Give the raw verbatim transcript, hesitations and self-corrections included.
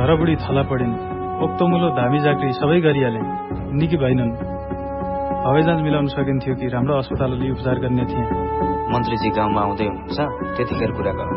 हरबुढी थला पढिन् ओक्तमुलो धामी जाक्री सबै गरिहाले निकी भइनन् हवाई जाँच मिलाउन सकिन्थ्यो कि राम्रो अस्पतालले उपचार गर्ने थिए मन्त्रीजी गाउँमा आउँदै हुनुहुन्छ त्यतिखेर कुरा गरौँ